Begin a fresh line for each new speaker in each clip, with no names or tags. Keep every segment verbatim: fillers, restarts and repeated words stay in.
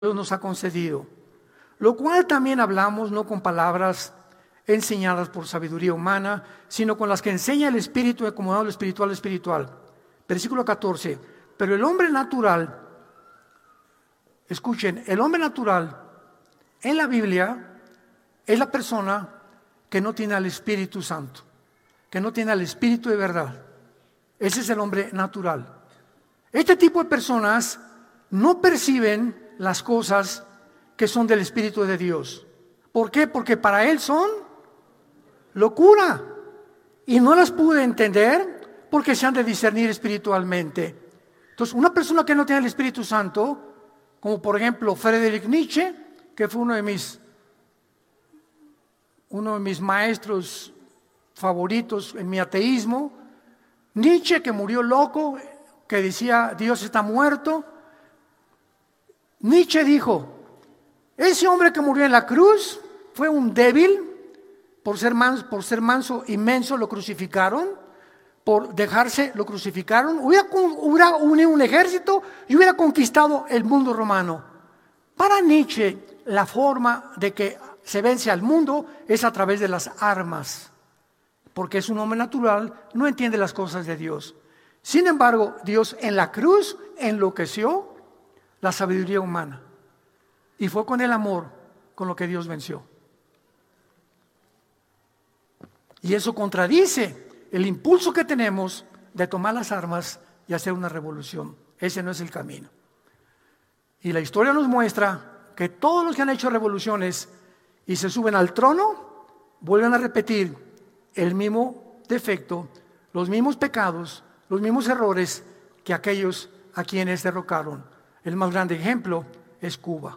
Dios nos ha concedido, lo cual también hablamos no con palabras enseñadas por sabiduría humana, sino con las que enseña el Espíritu, acomodado lo espiritual a lo espiritual. Versículo catorce. Pero el hombre natural, escuchen, el hombre natural en la Biblia es la persona que no tiene al Espíritu Santo, que no tiene al Espíritu de verdad. Ese es el hombre natural. Este tipo de personas no perciben las cosas que son del Espíritu de Dios. ¿Por qué? Porque para él son locura. Y no las pude entender porque se han de discernir espiritualmente. Entonces, una persona que no tiene el Espíritu Santo, como por ejemplo Friedrich Nietzsche, que fue uno de mis, uno de mis maestros favoritos en mi ateísmo, Nietzsche, que murió loco, que decía Dios está muerto. Nietzsche dijo, ese hombre que murió en la cruz fue un débil, por ser manso, por ser manso y menso lo crucificaron, por dejarse lo crucificaron, hubiera, hubiera unido un ejército y hubiera conquistado el mundo romano. Para Nietzsche, la forma de que se vence al mundo es a través de las armas, porque es un hombre natural, no entiende las cosas de Dios. Sin embargo, Dios en la cruz enloqueció la sabiduría humana y fue con el amor con lo que Dios venció. Y eso contradice el impulso que tenemos de tomar las armas y hacer una revolución. Ese no es el camino. Y la historia nos muestra que todos los que han hecho revoluciones y se suben al trono vuelven a repetir el mismo defecto, los mismos pecados, los mismos errores que aquellos a quienes derrocaron. El más grande ejemplo es Cuba.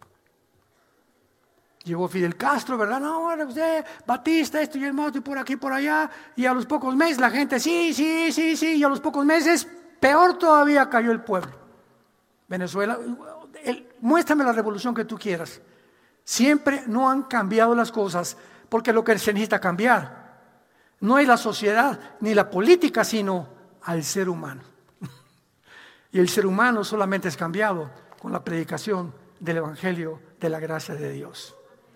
Llegó Fidel Castro, ¿verdad? No, usted, Batista, esto y el otro, y por aquí, por allá. Y a los pocos meses la gente, sí, sí, sí, sí. Y a los pocos meses, peor todavía, cayó el pueblo. Venezuela, el, muéstrame la revolución que tú quieras. Siempre no han cambiado las cosas, porque lo que se necesita cambiar no es la sociedad ni la política, sino al ser humano. Y el ser humano solamente es cambiado con la predicación del Evangelio de la gracia de Dios.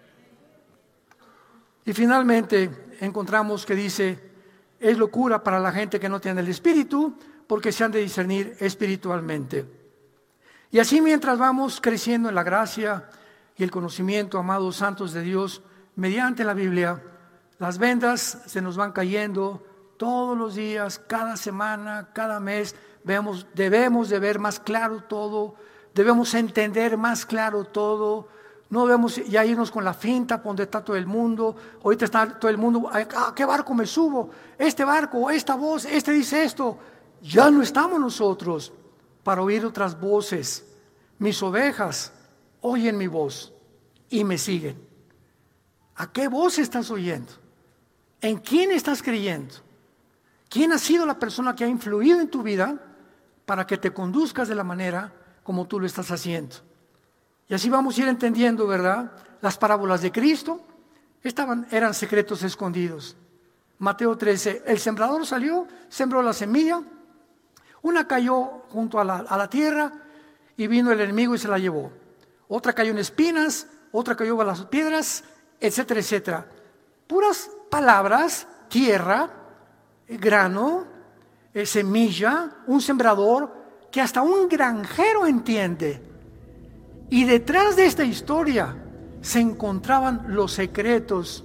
Y finalmente encontramos que dice, es locura para la gente que no tiene el Espíritu, porque se han de discernir espiritualmente. Y así mientras vamos creciendo en la gracia y el conocimiento, amados santos de Dios, mediante la Biblia, las vendas se nos van cayendo todos los días, cada semana, cada mes. Vemos, debemos de ver más claro todo, debemos entender más claro todo. No debemos ya irnos con la finta por donde está todo el mundo. Ahorita está todo el mundo, ¿a qué barco me subo? Este barco, esta voz, este dice esto. Ya no estamos nosotros para oír otras voces. Mis ovejas oyen mi voz y me siguen. ¿A qué voz estás oyendo? ¿En quién estás creyendo? ¿Quién ha sido la persona que ha influido en tu vida para que te conduzcas de la manera como tú lo estás haciendo? Y así vamos a ir entendiendo, ¿verdad? Las parábolas de Cristo estaban, eran secretos escondidos. Mateo trece, el sembrador salió, sembró la semilla, una cayó junto a la, a la tierra y vino el enemigo y se la llevó. Otra cayó en espinas, otra cayó a las piedras, etcétera, etcétera. Puras palabras, tierra, grano, eh, semilla, un sembrador que hasta un granjero entiende. Y detrás de esta historia se encontraban los secretos,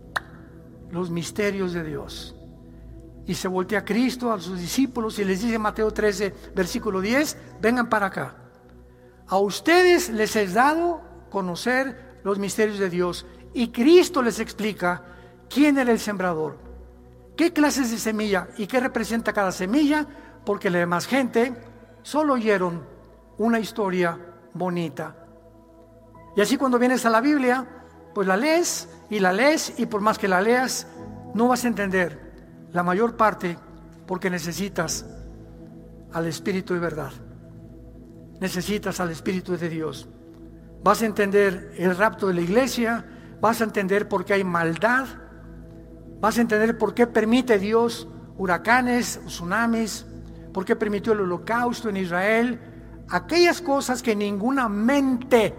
los misterios de Dios. Y se voltea a Cristo, a sus discípulos, y les dice en Mateo trece, versículo diez, vengan para acá. A ustedes les es dado conocer los misterios de Dios. Y Cristo les explica quién era el sembrador, qué clases de semilla y qué representa cada semilla, porque la demás gente solo oyeron una historia bonita. Y así cuando vienes a la Biblia, pues la lees y la lees, y por más que la leas, no vas a entender la mayor parte, porque necesitas al Espíritu de verdad. Necesitas al Espíritu de Dios. Vas a entender el rapto de la iglesia, vas a entender por qué hay maldad, vas a entender por qué permite Dios huracanes, tsunamis, por qué permitió el holocausto en Israel, aquellas cosas que ninguna mente